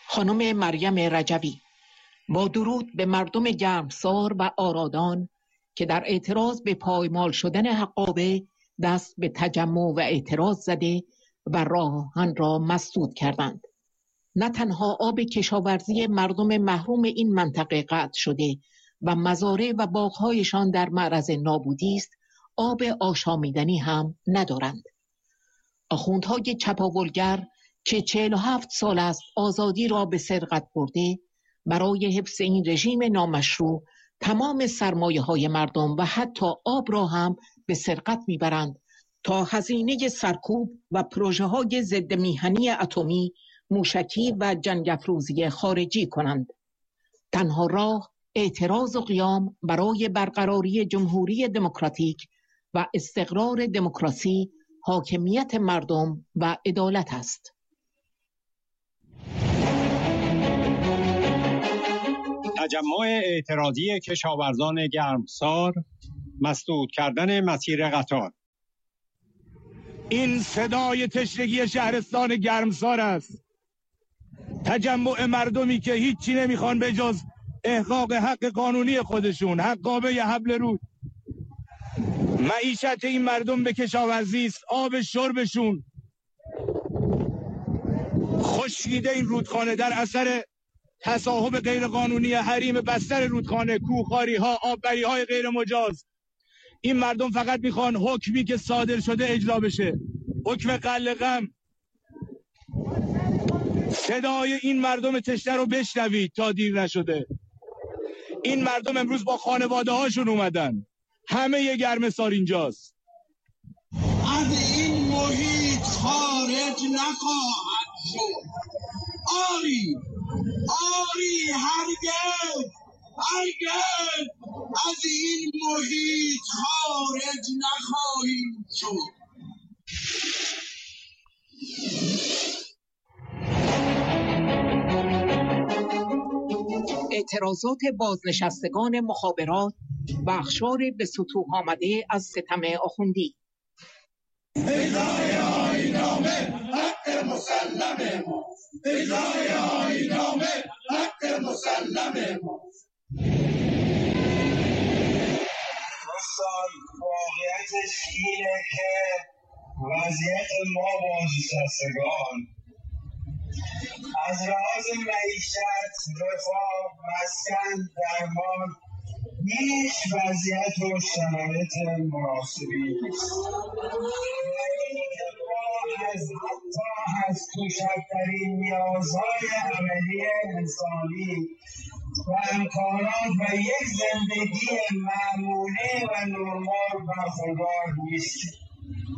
خانم مریم رجبی. با درود به مردم گرمسار و آرادان که در اعتراض به پایمال شدن حقابه دست به تجمع و اعتراض زده و راهان را مسدود کردند. نه تنها آب کشاورزی مردم محروم این منطقه قطع شده و مزارع و باغ‌هایشان در معرض نابودی است، آب آشامیدنی هم ندارند. آخوندهای چپاولگر که 47 سال است آزادی را به سرقت برده، برای حفظ این رژیم نامشروع تمام سرمایه‌های مردم و حتی آب را هم به سرقت میبرند تا هزینه سرکوب و پروژه‌های ضد میهنی اتمی، موشکی و جنگ افروزی خارجی کنند. تنها راه اعتراض و قیام برای برقراری جمهوری دموکراتیک و استقرار دموکراسی، حاکمیت مردم و عدالت است. تجمع اعتراضی کشاورزان گرمسار، مسدود کردن مسیر قطار. این صدای تشنگی شهرستان گرمسار است. تجمع مردمی که هیچی نمیخوان به جز احقاق حق قانونی خودشون، حقابه حبل رود. معیشت این مردم به کشاورزی است. آب شربشون خشکیده این رودخانه در اثر تصاحب غیرقانونی حریم بستر رودخانه، کوهخواری ها، آببری های غیر مجاز. این مردم فقط میخوان حکمی که صادر شده اجرا بشه، حکم قلقم. صدای این مردم تشنه رو بشنوید تا دیر نشده. این مردم امروز با خانواده هاشون اومدن. همه یه گرمسار اینجاست. از این محیط خارج نخواهد شد. آری هرگز از این محیط خارج نخواهیم شد. اعتراضات بازنشستگان مخابرات و اخشار به سطوح آمده از ستم آخوندی. اجرای آیین‌نامه حق مسلم ماست. اجرای آیین‌نامه حق مسلم ماست. دوستان، واقعیتش اینه که وضعیت ما بازنشستگان از لحاظ معیشت، رفاه، مسکن، درمان هیچ وضعیت و شرایط مناسبی نیست. حتی از کوچکترین نیازهای عملی انسانی و امکانات و یک زندگی معمولی و نرمال برخوردار نیستیم.